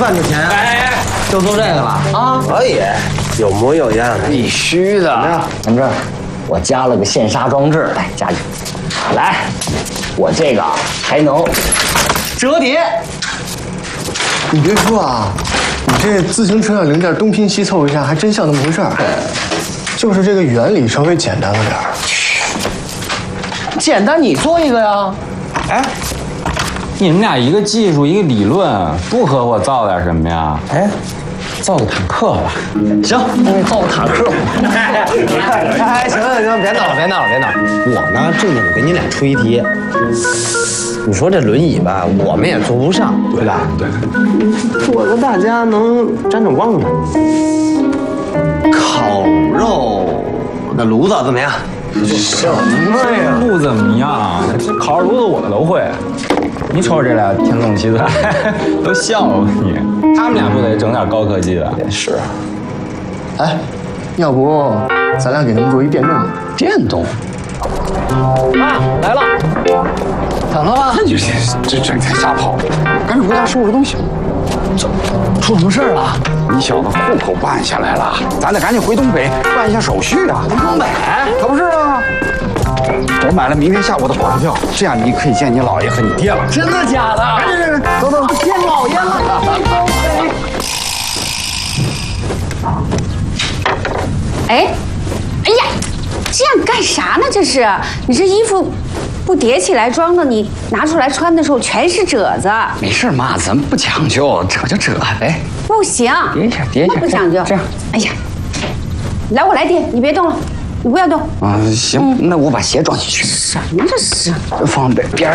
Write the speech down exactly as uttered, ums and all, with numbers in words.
赚着钱，哎，就做这个了啊？ 可以，有模有样， 必须的。 怎么样？ 同志，我加了个现杀装置，来加油！来，我这个还能折叠。 你别说啊，你这自行车上零件东拼西凑一下，还真像那么回事儿。就是这个原理稍微简单了点儿。 简单，你做一个呀？ 哎，你们俩一个技术，一个理论，不合伙造点什么呀？哎，造个坦克吧。 行，造个坦克。 哎，行行行，别闹了，别闹了，别闹了。我呢，正经给你俩出一题。你说这轮椅吧，我们也坐不上，对吧？对。做个大家能沾沾光的。烤肉的炉子怎么样？ 什么呀？不怎么样，这烤肉炉子我都会。你瞅瞅这俩天纵奇才，都笑话你。他们俩不得整点高科技的？ 也是。 哎，要不咱俩给他们做一电动的？ 电动。 啊，来了。 怎么了？ 这这整天瞎跑，赶紧回家收拾东西。 怎出什么事了？ 你小子户口办下来了，咱得赶紧回东北办一下手续啊！ 东北？ 可不是啊！我买了明天下午的火车票，这样你可以见你姥爷和你爹了。 真的假的？ 赶紧，赶紧，走走， 见姥爷了！ 哎，哎呀，这样干啥呢？这是你这衣服不叠起来装的，你拿出来穿的时候全是褶子。 没事妈，咱们不讲究，褶就褶呗。 不行， 叠一下，叠一下， 不讲究。 这样， 哎呀，来我来叠，你别动了，你不要动。 啊，行，那我把鞋装进去。 什么这是？ 放边边